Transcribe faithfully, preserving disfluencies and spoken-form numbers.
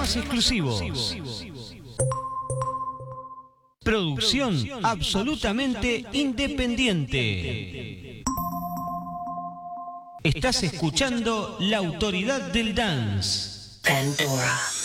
Programas exclusivos. Producción absolutamente independiente. Estás escuchando La Autoridad del Dance. Pandora.